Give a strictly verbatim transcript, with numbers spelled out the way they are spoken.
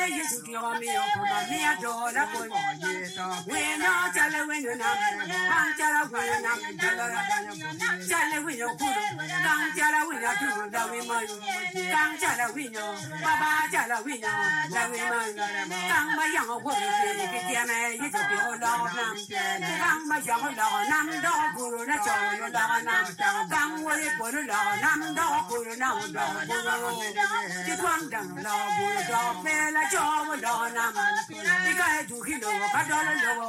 Yesu kiwa miyo kuna miya dola kwa wino chale wino na bang chala wino na jala chale wino kuru bang chala wino kuru da wino bang chala wino baba chala wino da wino bang ma yang kuru ke ke tiana yesu kiwa la nam bang ma yang la nam do kuru na cholo la nam bang wale kuru la nam do kuru na do kuru ti twang dang la kuru do pe la cho mo do nam ni ka du ki lo ka do lo